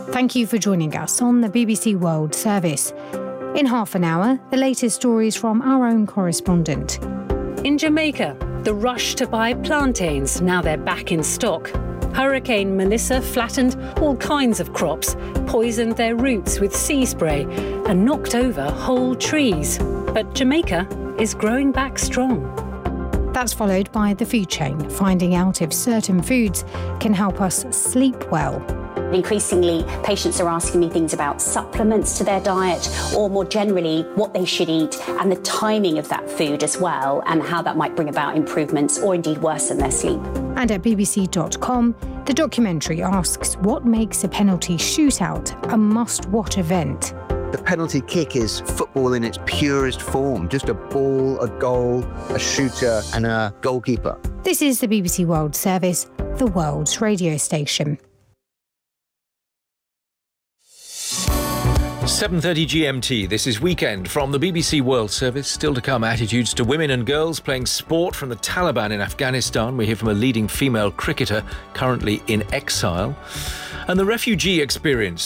Thank you for joining us on the BBC World Service. In half an hour, the latest stories from our own correspondent. In Jamaica, the rush to buy plantains, now they're back in stock. Hurricane Melissa flattened all kinds of crops, poisoned their roots with sea spray and knocked over whole trees. But Jamaica is growing back strong. That's followed by the food chain, finding out if certain foods can help us sleep well. Increasingly, patients are asking me things about supplements to their diet, or more generally, what they should eat and the timing of that food as well, and how that might bring about improvements or indeed worsen their sleep. And at bbc.com, the documentary asks what makes a penalty shootout a must-watch event. The penalty kick is football in its purest form, just a ball, a goal, a shooter and a goalkeeper. This is the BBC World Service, the world's radio station. 7:30 GMT. This is Weekend from the BBC World Service. Still to come, attitudes to women and girls playing sport from the Taliban in Afghanistan. We hear from a leading female cricketer currently in exile. And the refugee experience